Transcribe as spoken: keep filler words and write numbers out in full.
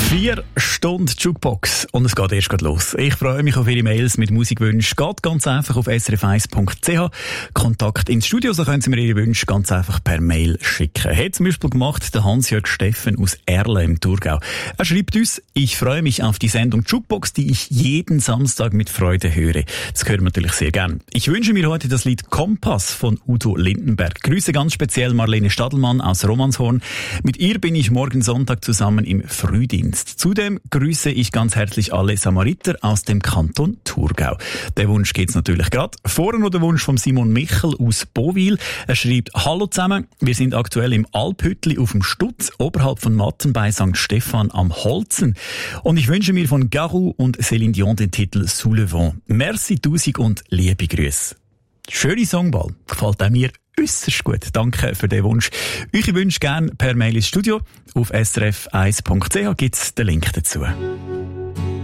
Vier Stunden Jukebox und es geht erst gerade los. Ich freue mich auf Ihre Mails mit Musikwünschen. Geht ganz einfach auf s r f eins punkt c h. Kontakt ins Studio, so können Sie mir Ihre Wünsche ganz einfach per Mail schicken. Hat zum Beispiel gemacht der Hans-Jörg Steffen aus Erlen im Thurgau. Er schreibt uns: Ich freue mich auf die Sendung Jukebox, die ich jeden Samstag mit Freude höre. Das hören wir natürlich sehr gern. Ich wünsche mir heute das Lied Kompass von Udo Lindenberg. Grüße ganz speziell Marlene Stadelmann aus Romanshorn. Mit ihr bin ich morgen Sonntag zusammen im Frühdienst. Zudem grüße ich ganz herzlich alle Samariter aus dem Kanton Thurgau. Der Wunsch geht's natürlich gerade. Vorher noch der Wunsch von Simon Michel aus Bowil. Er schreibt: Hallo zusammen, wir sind aktuell im Alphüttli auf dem Stutz, oberhalb von Matten bei Sankt Stephan am Holzen. Und ich wünsche mir von Garou und Céline Dion den Titel Sous le Vent. Merci tausend und liebe Grüße. Schöne Songwahl, gefällt auch mir äusserst gut. Danke für den Wunsch. Eure Wünsche gerne per Mail ins Studio. Auf s r f eins punkt c h gibt's den Link dazu.